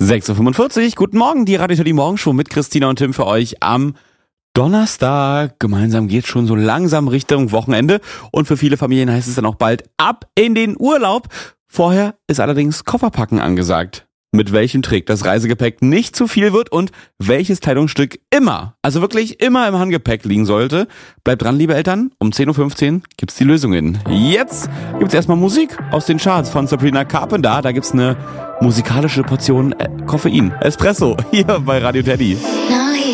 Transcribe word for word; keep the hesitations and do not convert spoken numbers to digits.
sechs Uhr fünfundvierzig, guten Morgen, die Radio Teddy Morgenshow mit Christina und Tim für euch am Donnerstag. Gemeinsam geht's schon so langsam Richtung Wochenende und für viele Familien heißt es dann auch bald ab in den Urlaub. Vorher ist allerdings Kofferpacken angesagt. Mit welchem Trick das Reisegepäck nicht zu viel wird und welches Kleidungsstück immer, also wirklich immer im Handgepäck liegen sollte. Bleibt dran, liebe Eltern, um zehn Uhr fünfzehn gibt's die Lösungen. Jetzt gibt's erstmal Musik aus den Charts von Sabrina Carpenter. Da gibt's eine musikalische Portion äh, Koffein, Espresso, hier bei Radio Teddy. Na